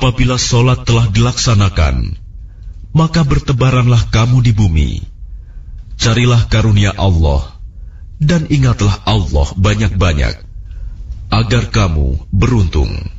apabila sholat telah dilaksanakan, maka bertebaranlah kamu di bumi. Carilah karunia Allah, dan ingatlah Allah banyak-banyak, agar kamu beruntung.